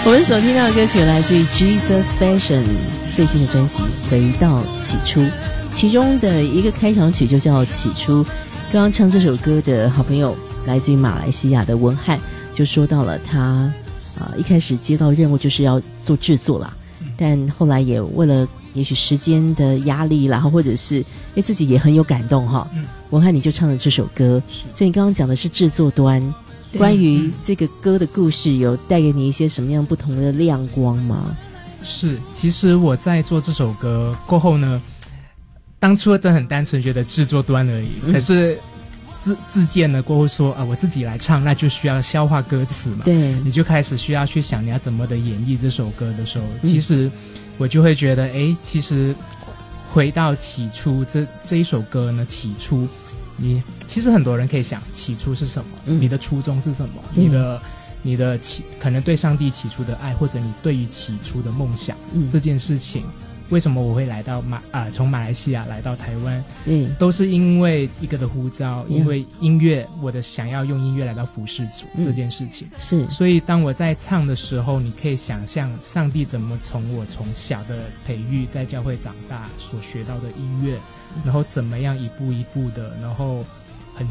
我们所听到的歌曲来自于 Jesus Fashion 最新的专辑《回到起初》，其中的一个开场曲就叫起初。刚刚唱这首歌的好朋友来自于马来西亚的文翰就说到了他一开始接到任务就是要做制作啦，但后来也为了也许时间的压力啦，或者是自己也很有感动哈。文翰你就唱了这首歌，所以你刚刚讲的是制作端，关于这个歌的故事有带给你一些什么样不同的亮光吗？ 是，其实我在做这首歌过后呢，当初真的很单纯觉得制作端而已，可是自荐了过后说我自己来唱，那就需要消化歌词嘛，对，你就开始需要去想你要怎么的演绎这首歌的时候，其实我就会觉得其实回到起初这一首歌呢，起初你其实很多人可以想起初是什么，你的初衷是什么，你的可能对上帝起初的爱，或者你对于起初的梦想，这件事情为什么我会来到从马来西亚来到台湾，都是因为一个的呼召，因为音乐，我的想要用音乐来到服侍主这件事情，是，所以当我在唱的时候，你可以想象上帝怎么从我从小的培育在教会长大所学到的音乐，然后怎么样一步一步的，然后